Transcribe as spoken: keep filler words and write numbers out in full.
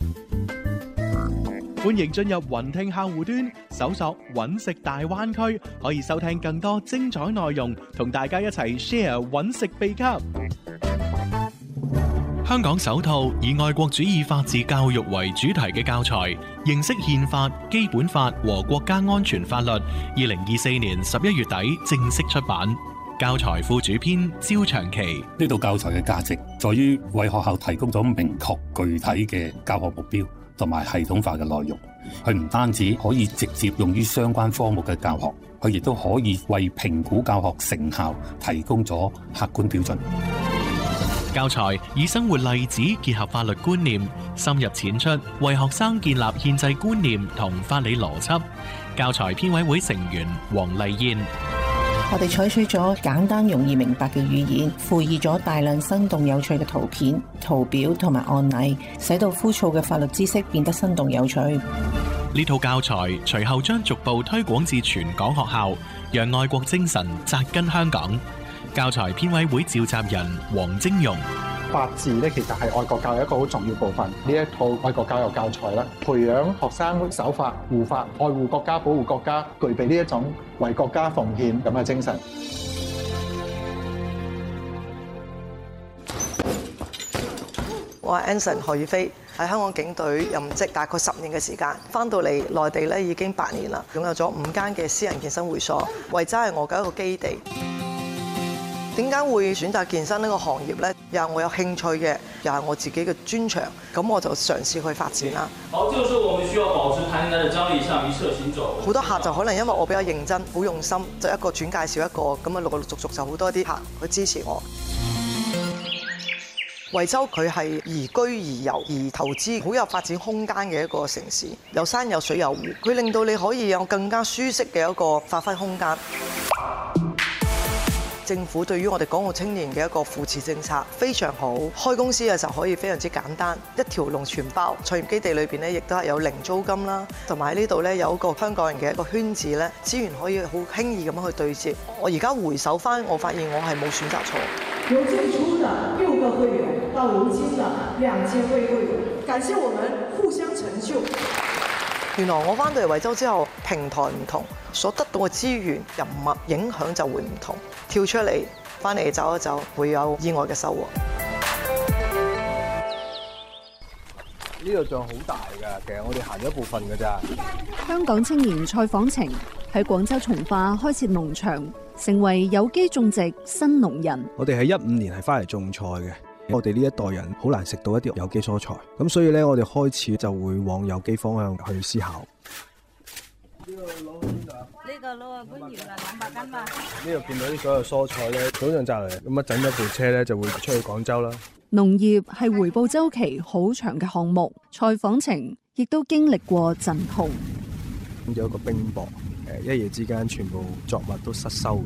歡迎進入雲聽客戶端，搜索揾食大灣區，可以收聽更多精彩內容，同大家一齊 share 揾食秘笈。香港首套以愛國主義法治教育為主題嘅教材，認識憲法、基本法和國家安全法律，二零二四年十一月底正式出版。教材副主編焦長期。 呢套教材嘅價值在於為學校提供咗明確具體嘅教學目標同埋系統化嘅內容。佢唔單止可以直接用於相關科目嘅教學，佢亦都可以為評估教學成效提供咗客觀標準。 教材以生活例子結合法律觀念，深入淺出，為學生建立憲制觀念同法理邏輯。教材編委會成員黃麗燕。 我哋採取咗簡單容易明白嘅語言，附以咗大量生動有趣嘅圖片、圖表同埋案例，使到枯燥嘅法律知識變得生動有趣。 呢套教材隨後將逐步推廣至全港學校，讓愛國精神扎根香港。教材編委會召集人黃晶容。 法治咧，其實係愛國教育一個好重要部分。呢一套愛國教育教材咧，培養學生守法、護法、愛護國家、保護國家，具備呢一種為國家奉獻咁嘅精神。 我係 Anson 何宇飛，喺香港警隊任職大概十年嘅時間，翻到嚟內地咧已經八年啦，擁有咗五間嘅私人健身會所，維州係我嘅一個基地。點解會選擇健身呢個行業呢？又係我有興趣嘅，又係我自己嘅專長，咁我就嘗試去發展啦。 好，這個時候我們需要保持彈性嘅張力，向一側行走。 好多客就可能因為我比較認真、好用心，就一個轉介紹一個，咁啊陸陸續續就好多啲客去支持我。惠州佢係宜居宜遊宜投資，好有發展空間嘅一個城市，有山有水有湖，佢令到你可以有更加舒適嘅一個發揮空間。政府對於我哋港澳青年嘅一個扶持政策非常好，開公司嘅時候可以非常之簡單，一條龍全包。創業基地裏邊咧，亦都係有零租金啦，同埋喺呢度咧有一個香港人嘅一個圈子咧，資源可以好輕易咁樣去對接。我而家回首翻，我發現我係冇選擇錯。 由最初的六個會員到如今的兩千位會員，感謝我們互相成就。 原來我翻到嚟惠州之後，平台唔同，所得到嘅資源、人脈影響就會唔同。跳出嚟，翻嚟走一走，會有意外嘅收穫。 呢度仲好大㗎，其實我哋行咗一部分㗎咋。 香港青年蔡訪程喺廣州從化開設農場，成為有機種植新農人。 我哋喺一五年係翻嚟種菜嘅。我哋呢一代人好難食到一啲有機蔬菜，咁所以咧，我哋開始就會往有機方向去思考。 呢個攞去邊度啊？呢個攞去官窯啦，兩百斤嘛。 呢度見到啲所有蔬菜咧，早上摘嚟，咁啊整咗部車咧就會出去廣州啦。 農業係回報週期好長嘅項目，蔡訪程亦都經歷過陣痛。 有一個冰雹，誒一夜之間全部作物都失收。